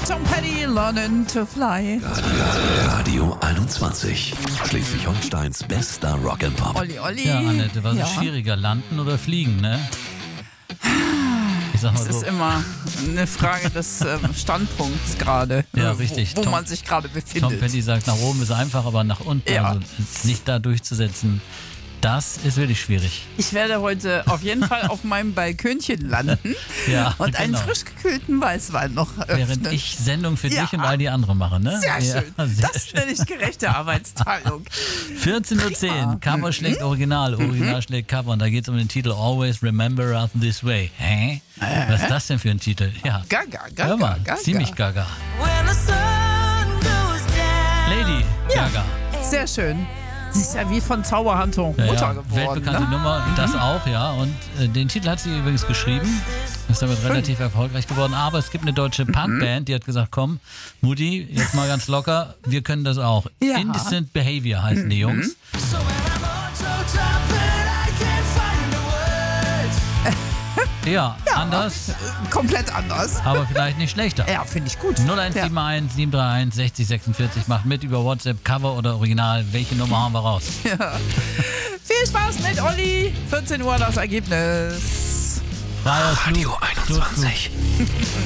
Tom Petty, Learning to Fly. Radio 21. Schleswig-Holsteins bester Rock'n'Pop. Olli. Ja, Annette, was ist schwieriger, landen oder fliegen, ne? Ich sag mal Das so. ist immer eine Frage des Standpunkts gerade. Ja, richtig. Wo man sich gerade befindet. Tom Petty sagt, nach oben ist einfach, aber nach unten, Ja. also sich da durchzusetzen, das ist wirklich schwierig. Ich werde heute auf jeden Fall auf meinem Balkönchen landen Ja, und einen genau. frisch gekühlten Weißwein noch öffnen. Während ich Sendung für Ja. dich und all die anderen mache, ne? Sehr schön. sehr Das schön. nenne ich gerechte Arbeitsteilung. 14.10 Uhr, Cover schlägt Original, Original schlägt Cover. Und da geht es um den Titel Always Remember Us This Way. Hä? Was ist das denn für ein Titel? Ja, hör mal, ziemlich gaga. Lady Gaga. Sehr schön. Sie ist ja wie von Zauberhandtuch Mutter geworden. Weltbekannte Ne? Nummer, das auch, ja. Und den Titel hat sie übrigens geschrieben. Ist damit relativ erfolgreich geworden. Aber es gibt eine deutsche Punkband, die hat gesagt, komm, Mutti, jetzt mal ganz locker, wir können das auch. Ja. Indecent Behavior heißen die Jungs. Ja, anders, Komplett anders. aber vielleicht nicht schlechter. Ja, finde ich gut. 0171 731 60 46. Macht mit über WhatsApp, Cover oder Original. Welche Nummer haben wir raus? Viel Spaß mit Olli. 14 Uhr das Ergebnis. Radio Radio 21.